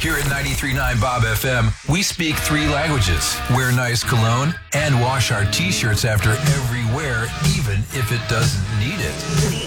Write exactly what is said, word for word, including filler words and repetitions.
Here at ninety-three point nine Bob F M, we speak three languages, wear nice cologne, and wash our t-shirts after every wear, even if it doesn't need it.